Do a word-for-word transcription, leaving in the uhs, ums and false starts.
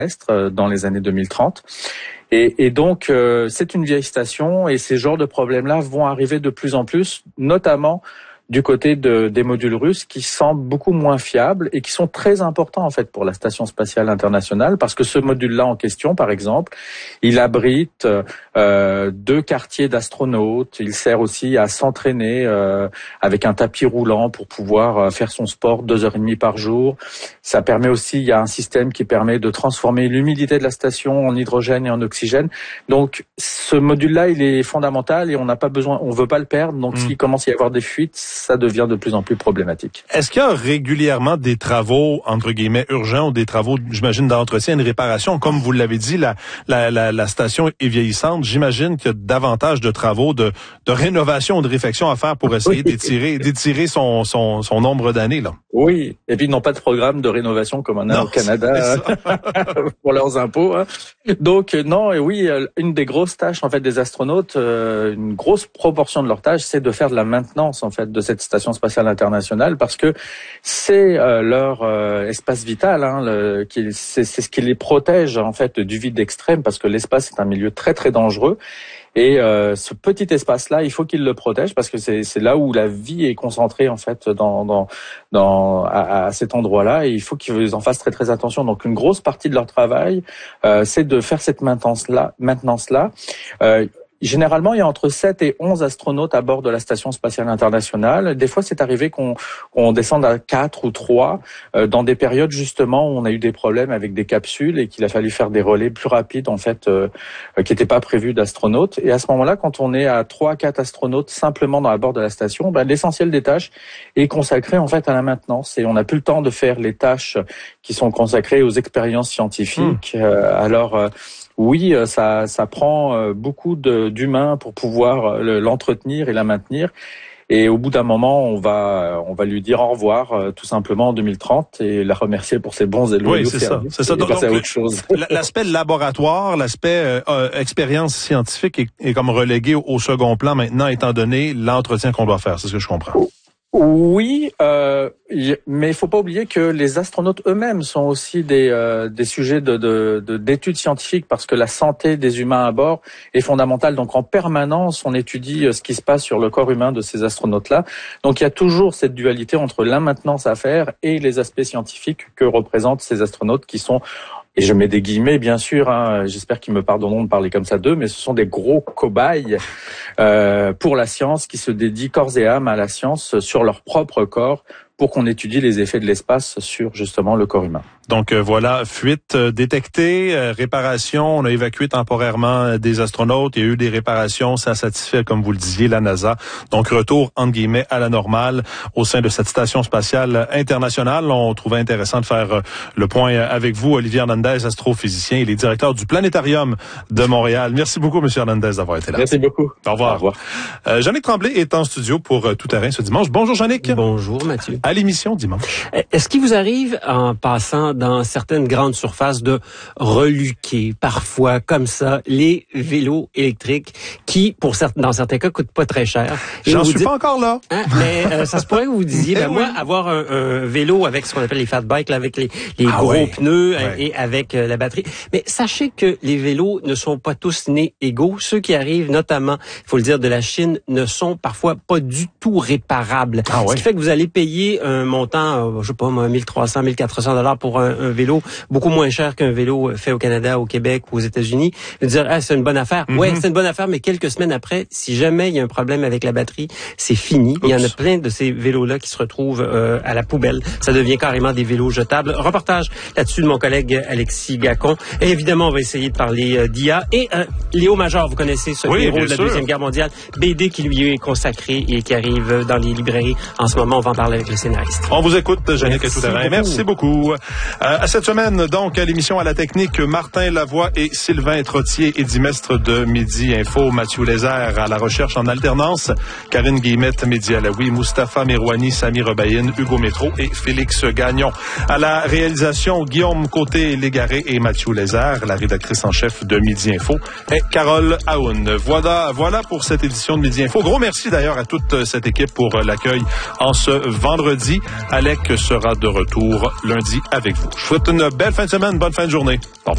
dans les années deux mille trente. Et, et donc, euh, c'est une vieille station et ces genres de problèmes-là vont arriver de plus en plus, notamment du côté de, des modules russes qui semblent beaucoup moins fiables et qui sont très importants en fait pour la Station spatiale internationale parce que ce module-là en question, par exemple, il abrite euh, deux quartiers d'astronautes. Il sert aussi à s'entraîner euh, avec un tapis roulant pour pouvoir faire son sport deux heures et demie par jour. Ça permet aussi, il y a un système qui permet de transformer l'humidité de la station en hydrogène et en oxygène. Donc, ce module-là, il est fondamental et on n'a pas besoin, on veut pas le perdre. Donc, mmh. s'il commence à y avoir des fuites, ça devient de plus en plus problématique. Est-ce qu'il y a régulièrement des travaux, entre guillemets, urgents ou des travaux, j'imagine, d'entretien et de réparation? Comme vous l'avez dit, la, la, la, la station est vieillissante. J'imagine qu'il y a davantage de travaux de, de rénovation ou de réfection à faire pour essayer oui. d'étirer, d'étirer son, son, son nombre d'années, là. Oui. Et puis, ils n'ont pas de programme de rénovation comme on a non, au Canada pour leurs impôts. Hein. Donc, non, et oui, une des grosses tâches, en fait, des astronautes, euh, une grosse proportion de leur tâche, c'est de faire de la maintenance, en fait, de cette Station spatiale internationale parce que c'est euh, leur euh, espace vital, hein, le, qui, c'est, c'est ce qui les protège en fait du vide extrême parce que l'espace est un milieu très très dangereux et euh, ce petit espace-là, il faut qu'ils le protègent parce que c'est, c'est là où la vie est concentrée en fait dans, dans, dans à, à cet endroit-là et il faut qu'ils en fassent très très attention. Donc une grosse partie de leur travail, euh, c'est de faire cette maintenance-là, maintenance-là. Euh, Généralement, il y a entre sept et onze astronautes à bord de la Station spatiale internationale. Des fois, c'est arrivé qu'on, qu'on descende à quatre ou trois euh, dans des périodes justement où on a eu des problèmes avec des capsules et qu'il a fallu faire des relais plus rapides en fait, euh, qui n'étaient pas prévus d'astronautes. Et à ce moment-là, quand on est à trois, quatre astronautes simplement dans la bord de la station, ben, l'essentiel des tâches est consacré en fait à la maintenance et on n'a plus le temps de faire les tâches qui sont consacrées aux expériences scientifiques. Mmh. Euh, alors euh, Oui, ça, ça prend beaucoup de, d'humains pour pouvoir l'entretenir et la maintenir. Et au bout d'un moment, on va, on va lui dire au revoir, tout simplement en deux mille trente, et la remercier pour ses bons et loyaux services. Oui, c'est ça. C'est ça. Et passer à autre chose. L'aspect laboratoire, l'aspect euh, expérience scientifique est, est comme relégué au, au second plan maintenant, étant donné l'entretien qu'on doit faire. C'est ce que je comprends. Oui, euh, mais il faut pas oublier que les astronautes eux-mêmes sont aussi des, euh, des sujets de, de, de, d'études scientifiques parce que la santé des humains à bord est fondamentale. Donc en permanence, on étudie ce qui se passe sur le corps humain de ces astronautes-là. Donc il y a toujours cette dualité entre la maintenance à faire et les aspects scientifiques que représentent ces astronautes qui sont, et je mets des guillemets bien sûr, hein, j'espère qu'ils me pardonneront de parler comme ça d'eux, mais ce sont des gros cobayes euh, pour la science qui se dédient corps et âme à la science sur leur propre corps pour qu'on étudie les effets de l'espace sur justement le corps humain. Donc euh, voilà, fuite euh, détectée, euh, réparation, on a évacué temporairement euh, des astronautes, il y a eu des réparations, ça satisfait, comme vous le disiez, la NASA. Donc retour, entre guillemets, à la normale au sein de cette station spatiale internationale. On trouvait intéressant de faire euh, le point avec vous, Olivier Hernandez, astrophysicien, il est directeur du Planétarium de Montréal. Merci beaucoup, M. Hernandez, d'avoir été là. Merci beaucoup. Au revoir. Au revoir. Euh, Jannick Tremblay est en studio pour euh, Tout Terrain ce dimanche. Bonjour, Jannick. Bonjour, Mathieu. À l'émission dimanche. Est-ce qu'il vous arrive, en passant dans certaines grandes surfaces, de reluquer parfois comme ça les vélos électriques qui, pour certains, dans certains cas, coûtent pas très cher? J'en suis dites, pas encore là. Hein, mais euh, ça se pourrait que vous disiez, ben, moi, avoir un, un vélo avec ce qu'on appelle les fat bikes, là, avec les, les ah gros ouais. pneus ouais. et avec euh, la batterie. Mais sachez que les vélos ne sont pas tous nés égaux. Ceux qui arrivent, notamment, il faut le dire, de la Chine, ne sont parfois pas du tout réparables. Ah ouais. Ce qui fait que vous allez payer un montant, euh, je sais pas, mille trois cents, mille quatre cents dollars pour un, un vélo, beaucoup moins cher qu'un vélo fait au Canada, au Québec ou aux États-Unis. De dire, ah, c'est une bonne affaire. Mm-hmm. Ouais, c'est une bonne affaire, mais quelques semaines après, si jamais il y a un problème avec la batterie, c'est fini. Oups. Il y en a plein de ces vélos-là qui se retrouvent euh, à la poubelle. Ça devient carrément des vélos jetables. Reportage là-dessus de mon collègue Alexis Gacon. Et évidemment, on va essayer de parler euh, d'I A. Et euh, Léo Major, vous connaissez ce oui, héros de la sûr. Deuxième Guerre mondiale. B D qui lui est consacré et qui arrive dans les librairies en ce moment. On va en parler avec les scénaristes. On vous écoute, Jannick Tout Terrain. Merci beaucoup. Euh, à cette semaine, donc, à l'émission à la technique, Martin Lavoie et Sylvain Trottier, édimestre de Midi Info, Mathieu Lézère à la recherche en alternance, Karine Guillemette, Mehdi Alaoui, Mustapha Merouani, Sami Rebaïn, Hugo Métro et Félix Gagnon. À la réalisation, Guillaume Côté-Légaré et Mathieu Lézère. La rédactrice en chef de Midi Info est Carole Aoun. Voilà, voilà pour cette édition de Midi Info. Gros merci d'ailleurs à toute cette équipe pour l'accueil en ce vendredi. Alec sera de retour lundi avec vous. Je vous souhaite une belle fin de semaine, bonne fin de journée. Au revoir.